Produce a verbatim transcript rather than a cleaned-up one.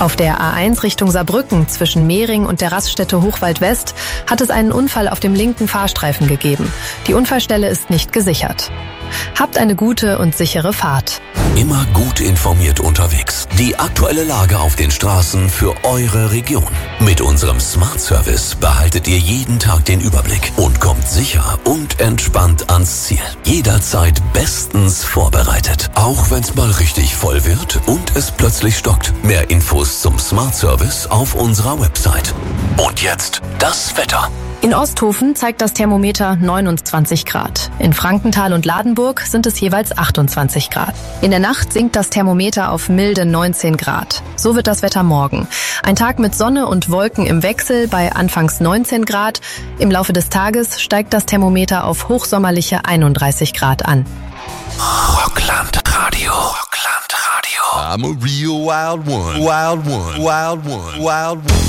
Auf der A eins Richtung Saarbrücken zwischen Mehring und der Raststätte Hochwald West hat es einen Unfall auf dem linken Fahrstreifen gegeben. Die Unfallstelle ist nicht gesichert. Habt eine gute und sichere Fahrt. Immer gut informiert unterwegs. Die aktuelle Lage auf den Straßen für eure Region. Mit unserem Smart Service behaltet ihr jeden Tag den Überblick und kommt sicher und entspannt ans Ziel. Jederzeit bestens vorbereitet. Auch wenn's mal richtig voll wird und es plötzlich stockt. Mehr Infos zum Smart Service auf unserer Website. Und jetzt das Wetter. In Osthofen zeigt das Thermometer neunundzwanzig Grad. In Frankenthal und Ladenburg sind es jeweils achtundzwanzig Grad. In der Nacht sinkt das Thermometer auf milde neunzehn Grad. So wird das Wetter morgen. Ein Tag mit Sonne und Wolken im Wechsel bei anfangs neunzehn Grad. Im Laufe des Tages steigt das Thermometer auf hochsommerliche einunddreißig Grad an. Rockland Radio. Rockland Radio. I'm a real wild one. Wild one. Wild one. Wild one.